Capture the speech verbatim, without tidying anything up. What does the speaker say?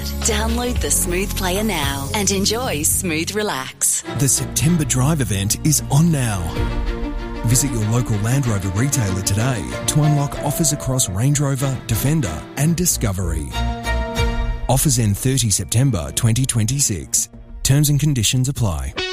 that. Download the Smooth Player now and enjoy Smooth Relax. The September Drive event is on now. Visit your local Land Rover retailer today to unlock offers across Range Rover, Defender and Discovery. Offers end thirtieth September twenty twenty-six. Terms and conditions apply.